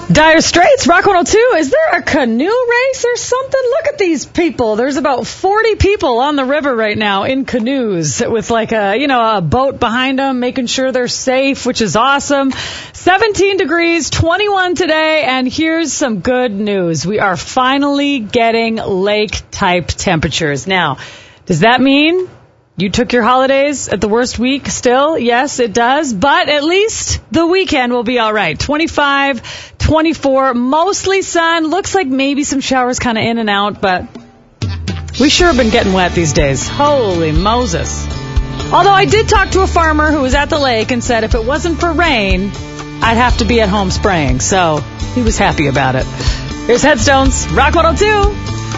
Dire Straits, Rock 102. Is there a canoe race or something? Look at these people. There's about 40 people on the river right now in canoes with like a boat behind them, making sure they're safe, which is awesome. 17 degrees, 21 today, and here's some good news. We are finally getting lake-type temperatures. Now, does that mean you took your holidays at the worst week still? Yes, it does. But at least the weekend will be all right. 25, 24, mostly sun. Looks like maybe some showers kind of in and out, but we sure have been getting wet these days. Holy Moses. Although I did talk to a farmer who was at the lake and said if it wasn't for rain, I'd have to be at home spraying. So he was happy about it. Here's Headstones, Rock 102.